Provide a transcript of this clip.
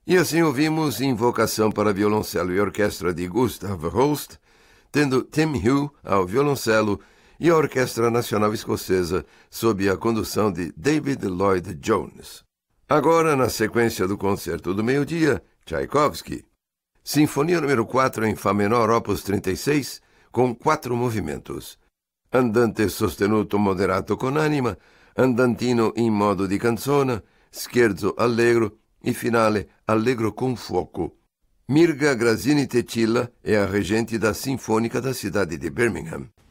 E assim ouvimos Invocação para Violoncelo e Orquestra de Gustav Holst, tendo Tim Hugh ao violoncelo e a Orquestra Nacional Escocesa sob a condução de David Lloyd Jones. Agora, na sequência do Concerto do Meio-Dia, Tchaikovsky. Sinfonia número 4 em Fá menor, opus 36, com 4 movimentos. Andante sostenuto moderato con anima, andantino in modo di canzona, scherzo allegro e finale allegro con fuoco. Mirga Grazini Tecilla é a regente da Sinfônica da cidade de Birmingham.